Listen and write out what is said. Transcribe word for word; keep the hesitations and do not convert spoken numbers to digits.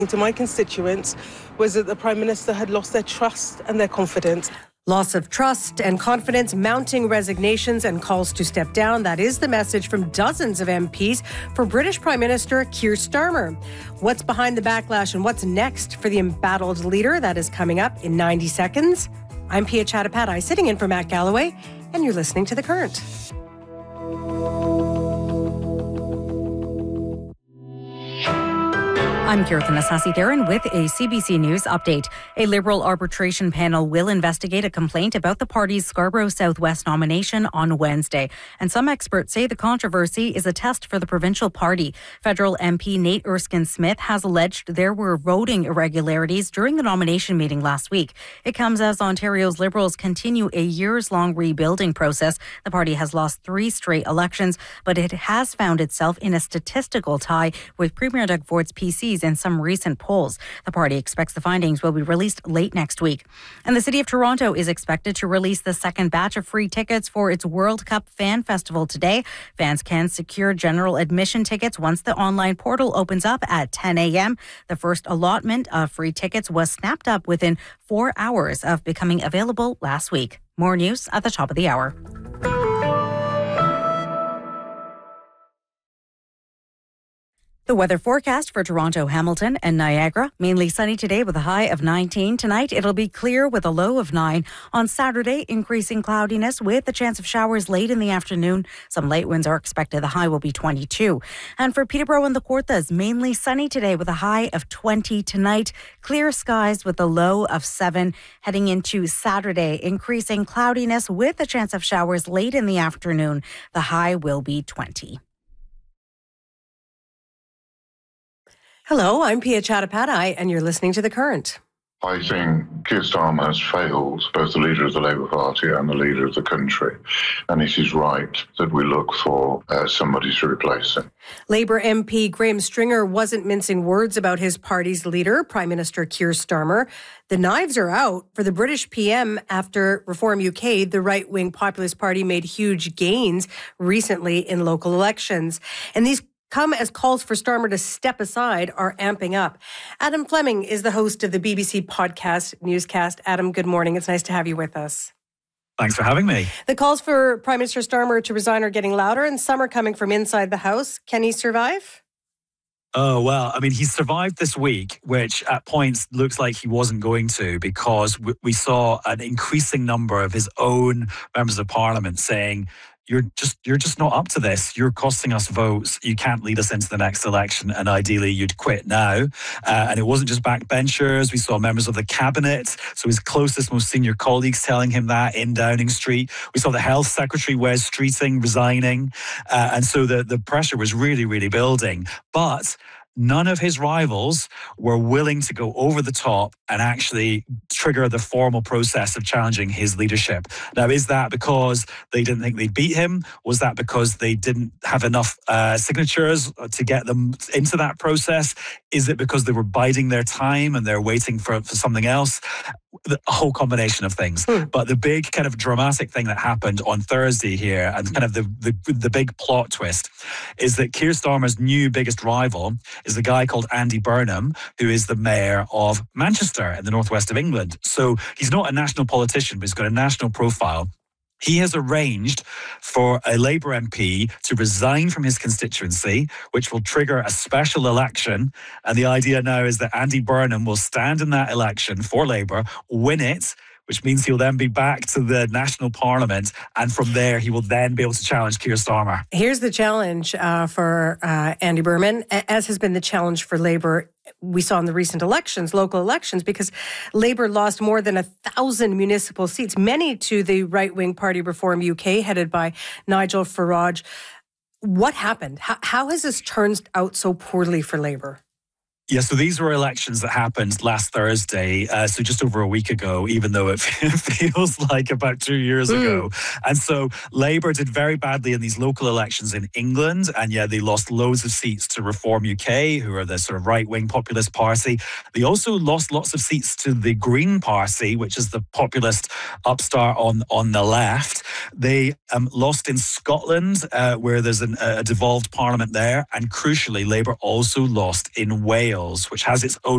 to my constituents was that the Prime Minister had lost their trust and their confidence. Loss of trust and confidence, mounting resignations and calls to step down. That is the message from dozens of M Ps for British Prime Minister Keir Starmer. What's behind the backlash and what's next for the embattled leader? That is coming up in ninety seconds. I'm Pia Chattopadhyay, sitting in for Matt Galloway, and you're listening to The Current. I'm Kirtan Asasi-Theron with a C B C News update. A Liberal arbitration panel will investigate a complaint about the party's Scarborough Southwest nomination on Wednesday. And some experts say the controversy is a test for the provincial party. Federal M P Nate Erskine-Smith has alleged there were voting irregularities during the nomination meeting last week. It comes as Ontario's Liberals continue a years-long rebuilding process. The party has lost three straight elections, but it has found itself in a statistical tie with Premier Doug Ford's P Cs in some recent polls. The party expects the findings will be released late next week. And the City of Toronto is expected to release the second batch of free tickets for its World Cup Fan Festival today. Fans can secure general admission tickets once the online portal opens up at ten a.m. The first allotment of free tickets was snapped up within four hours of becoming available last week. More news at the top of the hour. The weather forecast for Toronto, Hamilton and Niagara. Mainly sunny today with a high of nineteen. Tonight, it'll be clear with a low of nine. On Saturday, increasing cloudiness with a chance of showers late in the afternoon. Some light winds are expected. The high will be twenty-two. And for Peterborough and the Kawarthas, mainly sunny today with a high of twenty tonight. Clear skies with a low of seven. Heading into Saturday, increasing cloudiness with a chance of showers late in the afternoon. The high will be twenty. Hello, I'm Pia Chattopadhyay, and you're listening to The Current. I think Keir Starmer has failed both the leader of the Labour Party and the leader of the country. And it is right that we look for uh, somebody to replace him. Labour M P Graham Stringer wasn't mincing words about his party's leader, Prime Minister Keir Starmer. The knives are out for the British P M after Reform U K, the right-wing populist party, made huge gains recently in local elections. And these come as calls for Starmer to step aside are amping up. Adam Fleming is the host of the B B C podcast newscast. Adam, good morning. It's nice to have you with us. Thanks for having me. The calls for Prime Minister Starmer to resign are getting louder, and some are coming from inside the House. Can he survive? Oh, well, I mean, he survived this week, which at points looks like he wasn't going to, because we saw an increasing number of his own members of parliament saying, You're just you're just not up to this. You're costing us votes. You can't lead us into the next election, and ideally you'd quit now. Uh, and it wasn't just backbenchers. We saw members of the cabinet, so his closest, most senior colleagues telling him that in Downing Street. We saw the Health Secretary, Wes Streeting, resigning. Uh, and so the, the pressure was really, really building. But none of his rivals were willing to go over the top and actually trigger the formal process of challenging his leadership. Now, is that because they didn't think they'd beat him? Was that because they didn't have enough uh, signatures to get them into that process? Is it because they were biding their time and they're waiting for, for something else? A whole combination of things. Hmm. But the big kind of dramatic thing that happened on Thursday here, and kind of the, the the big plot twist, is that Keir Starmer's new biggest rival is a guy called Andy Burnham, who is the mayor of Manchester in the northwest of England. So he's not a national politician, but he's got a national profile. He has arranged for a Labour M P to resign from his constituency, which will trigger a special election. And the idea now is that Andy Burnham will stand in that election for Labour, win it, which means he'll then be back to the national parliament. And from there, he will then be able to challenge Keir Starmer. Here's the challenge uh, for uh, Andy Burnham, as has been the challenge for Labour. We saw in the recent elections, local elections, because Labour lost more than a thousand municipal seats, many to the right-wing party Reform U K, headed by Nigel Farage. What happened? How, how has this turned out so poorly for Labour? Yeah, so these were elections that happened last Thursday, uh, so just over a week ago, even though it feels like about two years mm. ago. And so Labour did very badly in these local elections in England, and yeah, they lost loads of seats to Reform U K, who are the sort of right-wing populist party. They also lost lots of seats to the Green Party, which is the populist upstart on, on the left. They um, lost in Scotland, uh, where there's an, a devolved parliament there, and crucially, Labour also lost in Wales, which has its own